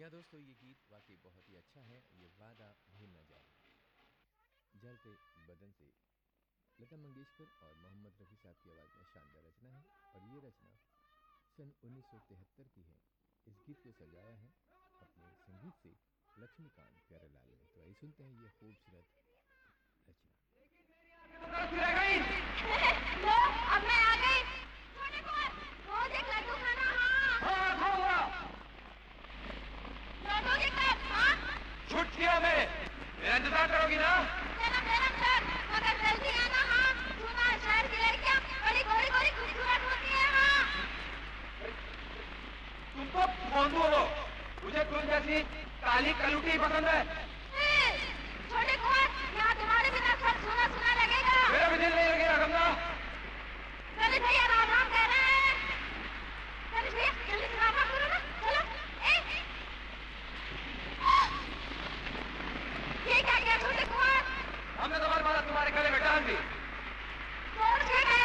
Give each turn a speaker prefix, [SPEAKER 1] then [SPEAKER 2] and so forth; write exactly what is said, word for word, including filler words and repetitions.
[SPEAKER 1] जी हाँ दोस्तों, ये गीत वाकई बहुत ही अच्छा है। ये वादा भूल ना जाए, जलते बदन से लता मंगेशकर और मोहम्मद रफ़ी साहब की आवाज़ में शानदार रचना है। और ये रचना सन उन्नीस सौ तिहत्तर की है। इस गीत को सजाया है अपने संगीत से लक्ष्मीकांत प्यारेलाल ने। तो आइए सुनते हैं ये खूबसूरत रचना।
[SPEAKER 2] लो, अब मैं आ गई। छोटे कौन? रोज एक लड्डू खाना। हाँ
[SPEAKER 3] हाँ खाऊंगा।
[SPEAKER 2] लौटोगे कब? हाँ
[SPEAKER 3] छुट्टियों में मेरा इंतजार करोगी ना?
[SPEAKER 2] जन्म जन्म तक, मगर जल्दी आना। हाँ सुना, शहर की लड़कियां बड़ी गोरी गोरी खूबसूरत होती है। हाँ
[SPEAKER 3] तुम तो भोंदू हो, मुझे तुम जैसी काली कलुटी पसंद है।
[SPEAKER 2] छोटे कौन, यहाँ तुम्हारे बिना सब सुना सुना लगेगा।
[SPEAKER 3] मेरा भी दिल नहीं लगेगा गंगा।
[SPEAKER 2] चलिए भैया, राम राम कह रहे हैं। चलिए भैया, जल्दी से राम राम करो ना। चलो। ए, ये क्या किया छोटे कुमार?
[SPEAKER 3] हमने तो बार बार तुम्हारे गले में डाल दी।